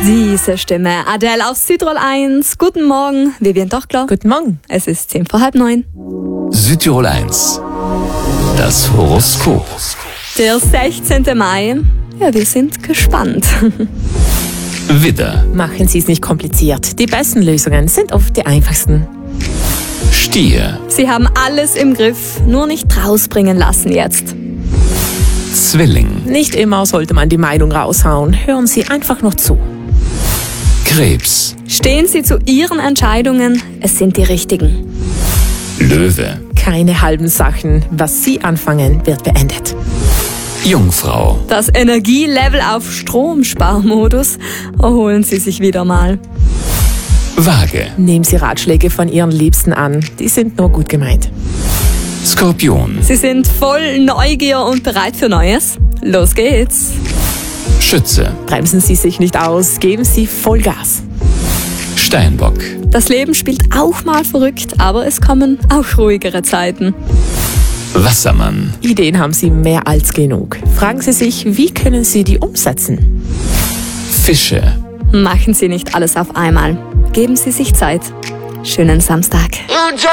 Diese Stimme, Adele auf Südtirol 1. Guten Morgen, Vivian Dochler. Guten Morgen. Es ist 8:10. Südtirol 1. Das Horoskop. Der 16. Mai. Ja, wir sind gespannt. Widder, Machen Sie es nicht kompliziert. Die besten Lösungen sind oft die einfachsten. Stier, Sie haben alles im Griff, nur nicht rausbringen lassen jetzt. Zwilling, Nicht immer sollte man die Meinung raushauen. Hören Sie einfach noch zu. Krebs, Stehen Sie zu Ihren Entscheidungen, es sind die richtigen. Löwe, Keine halben Sachen. Was Sie anfangen, wird beendet. Jungfrau, Das Energielevel auf Stromsparmodus erholen Sie sich wieder mal. Waage, Nehmen Sie Ratschläge von Ihren Liebsten an. Die sind nur gut gemeint. Skorpion, Sie sind voll Neugier und bereit für Neues. Los geht's. Schütze, Bremsen Sie sich nicht aus. Geben Sie Vollgas. Steinbock, Das Leben spielt auch mal verrückt, aber es kommen auch ruhigere Zeiten. Wassermann, Ideen haben Sie mehr als genug. Fragen Sie sich, wie können Sie die umsetzen? Fische. Machen Sie nicht alles auf einmal. Geben Sie sich Zeit. Schönen Samstag.